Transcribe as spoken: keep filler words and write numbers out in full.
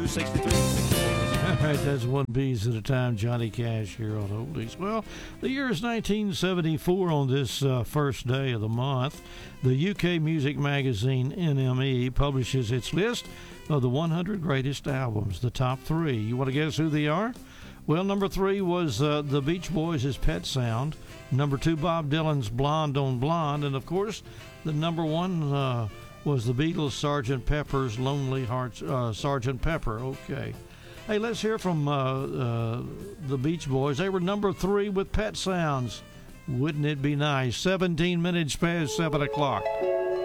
All right, that's one piece at a time. Johnny Cash here on Oldies. Well, the year is nineteen seventy-four on this uh, first day of the month. The U K music magazine N M E publishes its list of the one hundred greatest albums, the top three. You want to guess who they are? Well, number three was uh, the Beach Boys' Pet Sound. Number two, Bob Dylan's Blonde on Blonde. And, of course, the number one uh, was the Beatles' Sergeant Pepper's Lonely Hearts, uh, Sergeant Pepper. Okay. Hey, let's hear from uh, uh, the Beach Boys. They were number three with Pet Sounds. Wouldn't it be nice? seventeen minutes past seven o'clock.